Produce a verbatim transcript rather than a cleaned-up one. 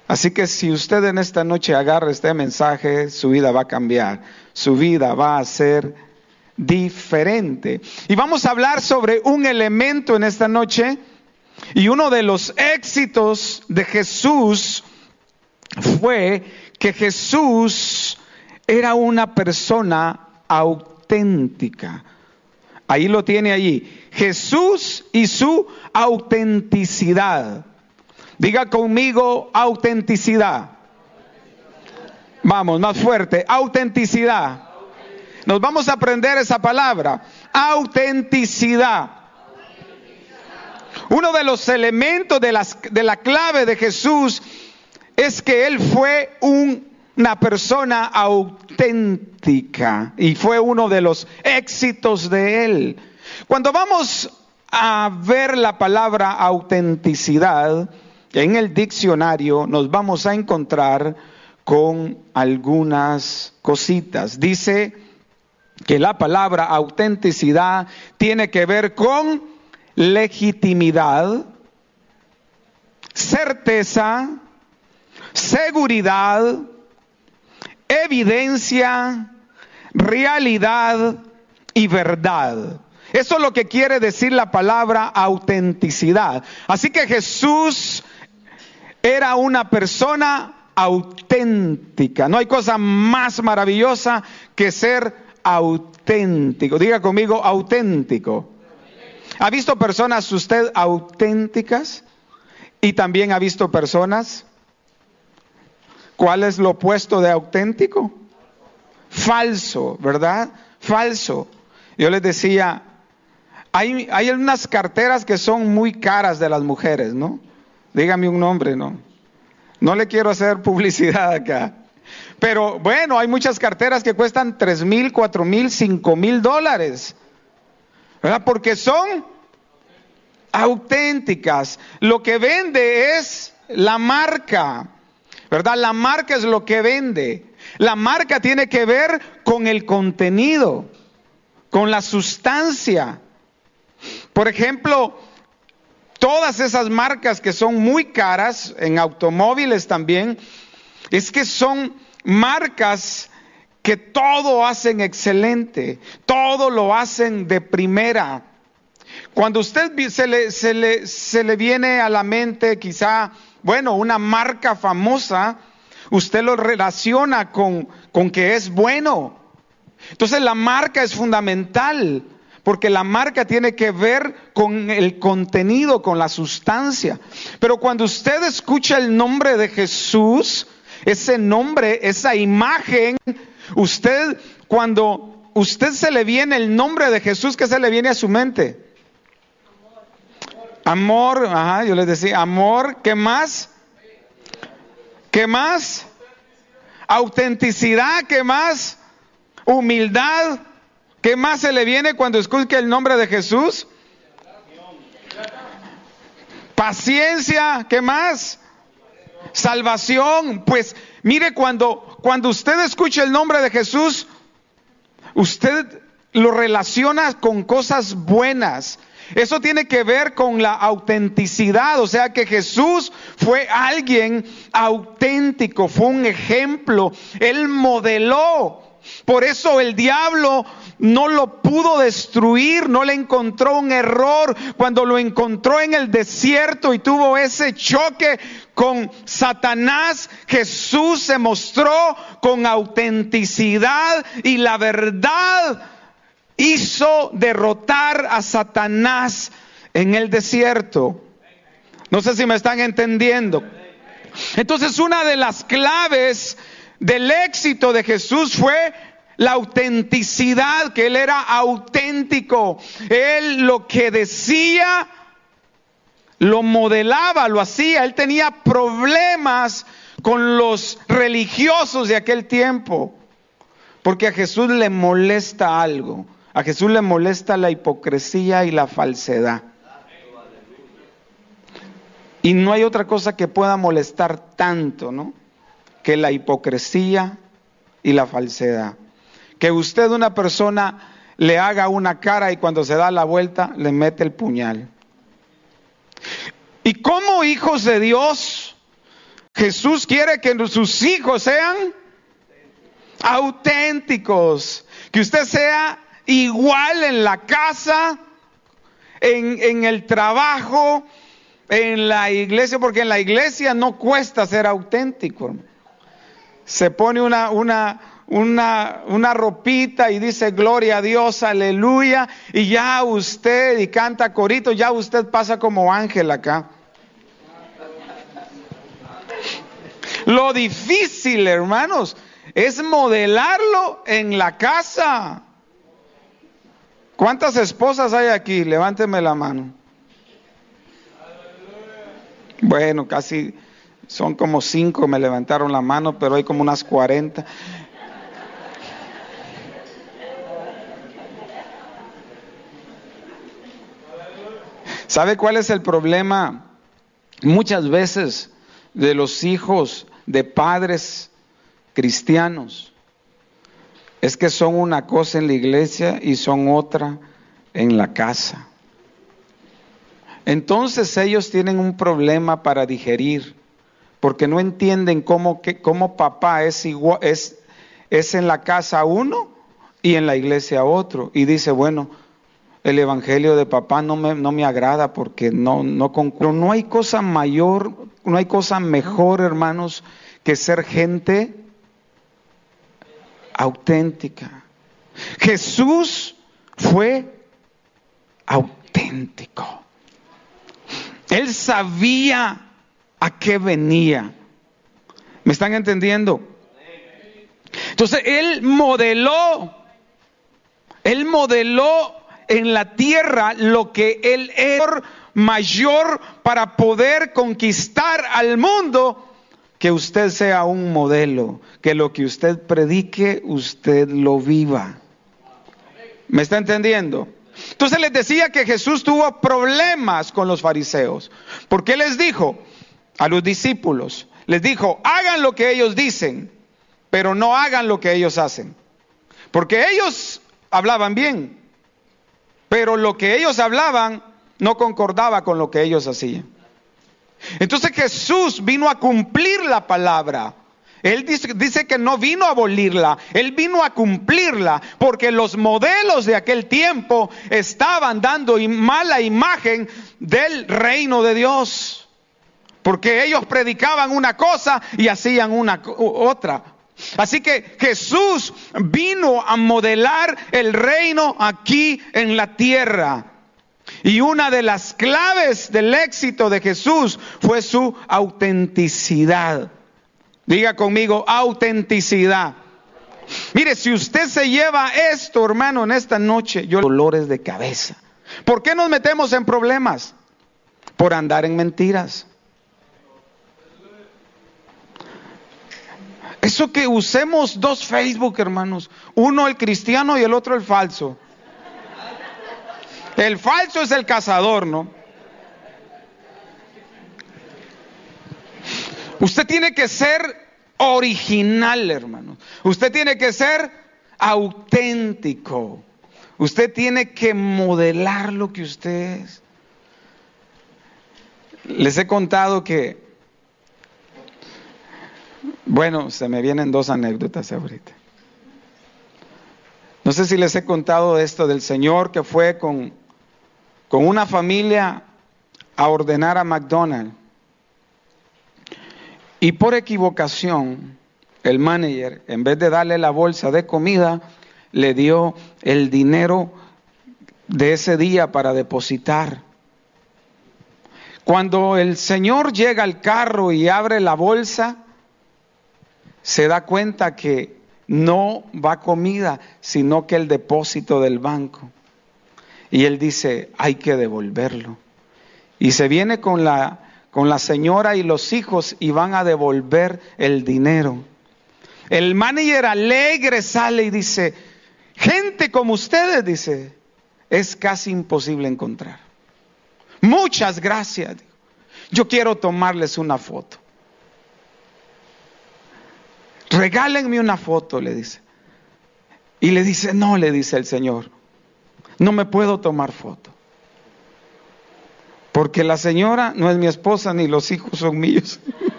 Así que si usted en esta noche agarra este mensaje, su vida va a cambiar, su vida va a ser diferente. Y vamos a hablar sobre un elemento en esta noche, y uno de los éxitos de Jesús fue que Jesús era una persona auténtica. Ahí lo tiene allí. Jesús y su autenticidad. Diga conmigo, autenticidad. Vamos, más fuerte. Autenticidad. Nos vamos a aprender esa palabra. Autenticidad. Uno de los elementos de, las, de la clave de Jesús es que Él fue un, una persona auténtica. Y fue uno de los éxitos de Él. Cuando vamos a ver la palabra autenticidad en el diccionario, nos vamos a encontrar con algunas cositas. Dice que la palabra autenticidad tiene que ver con legitimidad, certeza, seguridad, evidencia, realidad y verdad. Eso es lo que quiere decir la palabra autenticidad. Así que Jesús era una persona auténtica. No hay cosa más maravillosa que ser auténtico. Diga conmigo, auténtico. ¿Ha visto personas usted auténticas? Y también ha visto personas. ¿Cuál es lo opuesto de auténtico? Falso, ¿verdad? Falso. Yo les decía, hay, hay unas carteras que son muy caras de las mujeres, ¿no? Dígame un nombre, ¿no? No le quiero hacer publicidad acá. Pero bueno, hay muchas carteras que cuestan tres mil, cuatro mil, cinco mil dólares. ¿Verdad? Porque son auténticas. Lo que vende es la marca. ¿Verdad? La marca es lo que vende. La marca tiene que ver con el contenido, con la sustancia. Por ejemplo, todas esas marcas que son muy caras, en automóviles también, es que son marcas que todo hacen excelente, todo lo hacen de primera. Cuando usted se le, se le, se le viene a la mente quizá, bueno, una marca famosa, usted lo relaciona con, con que es bueno. Entonces la marca es fundamental, porque la marca tiene que ver con el contenido, con la sustancia. Pero cuando usted escucha el nombre de Jesús, ese nombre, esa imagen, usted, cuando usted se le viene el nombre de Jesús, ¿qué se le viene a su mente? Amor, amor, ajá, yo les decía, amor, ¿qué más? ¿Qué más? Autenticidad, ¿qué más? Humildad, ¿qué más se le viene cuando escucha el nombre de Jesús? Paciencia, ¿qué más? Salvación. Pues mire, cuando, cuando usted escucha el nombre de Jesús, usted lo relaciona con cosas buenas. Eso tiene que ver con la autenticidad, o sea que Jesús fue alguien auténtico, fue un ejemplo, Él modeló. Por eso el diablo no lo pudo destruir, no le encontró un error. Cuando lo encontró en el desierto y tuvo ese choque con Satanás, Jesús se mostró con autenticidad y la verdad hizo derrotar a Satanás en el desierto. No sé si me están entendiendo. Entonces, una de las claves del éxito de Jesús fue la autenticidad, que Él era auténtico. Él lo que decía, lo modelaba, lo hacía. Él tenía problemas con los religiosos de aquel tiempo, porque a Jesús le molesta algo. A Jesús le molesta la hipocresía y la falsedad. Y no hay otra cosa que pueda molestar tanto, ¿no?, que la hipocresía y la falsedad. Que usted, una persona, le haga una cara y cuando se da la vuelta le mete el puñal. Y como hijos de Dios, Jesús quiere que sus hijos sean auténticos, que usted sea igual en la casa, en, en el trabajo, en la iglesia, porque en la iglesia no cuesta ser auténtico. Se pone una, una, una, una ropita y dice gloria a Dios, aleluya, y ya usted, y canta corito, ya usted pasa como ángel acá. Lo difícil, hermanos, es modelarlo en la casa. ¿Cuántas esposas hay aquí? Levánteme la mano. Bueno, casi son como cinco, me levantaron la mano, pero hay como unas cuarenta. ¿Sabe cuál es el problema? Muchas veces de los hijos de padres cristianos es que son una cosa en la iglesia y son otra en la casa. Entonces ellos tienen un problema para digerir, porque no entienden cómo, que, cómo papá es, igual, es, es en la casa uno y en la iglesia otro. Y dice, bueno, el evangelio de papá no me, no me agrada porque no, no concurro. No hay cosa mayor, no hay cosa mejor, hermanos, que ser gente auténtica. Jesús fue auténtico. Él sabía a qué venía. ¿Me están entendiendo? Entonces él modeló, él modeló en la tierra lo que él era mayor para poder conquistar al mundo. Que usted sea un modelo, que lo que usted predique, usted lo viva. ¿Me está entendiendo? Entonces les decía que Jesús tuvo problemas con los fariseos. Porque les dijo a los discípulos, les dijo, hagan lo que ellos dicen, pero no hagan lo que ellos hacen. Porque ellos hablaban bien, pero lo que ellos hablaban no concordaba con lo que ellos hacían. Entonces Jesús vino a cumplir la palabra. Él dice, dice que no vino a abolirla, Él vino a cumplirla, porque los modelos de aquel tiempo estaban dando mala imagen del reino de Dios, porque ellos predicaban una cosa y hacían una otra. Así que Jesús vino a modelar el reino aquí en la tierra. Y una de las claves del éxito de Jesús fue su autenticidad. Diga conmigo, autenticidad. Mire, si usted se lleva esto, hermano, en esta noche, yo dolores de cabeza. ¿Por qué nos metemos en problemas? Por andar en mentiras. Eso que usemos dos Facebook, hermanos, uno el cristiano y el otro el falso. El falso es el cazador, ¿no? Usted tiene que ser original, hermano. Usted tiene que ser auténtico. Usted tiene que modelar lo que usted es. Les he contado que, bueno, se me vienen dos anécdotas ahorita. No sé si les he contado esto del señor que fue con, con una familia a ordenar a McDonald's. Y por equivocación, el manager, en vez de darle la bolsa de comida, le dio el dinero de ese día para depositar. Cuando el señor llega al carro y abre la bolsa, se da cuenta que no va comida, sino que el depósito del banco. Y él dice, hay que devolverlo. Y se viene con la, con la señora y los hijos y van a devolver el dinero. El manager alegre sale y dice, gente como ustedes, dice, es casi imposible encontrar. Muchas gracias. Yo quiero tomarles una foto. Regálenme una foto, le dice. Y le dice, no, le dice el señor, no me puedo tomar foto. Porque la señora no es mi esposa ni los hijos son míos.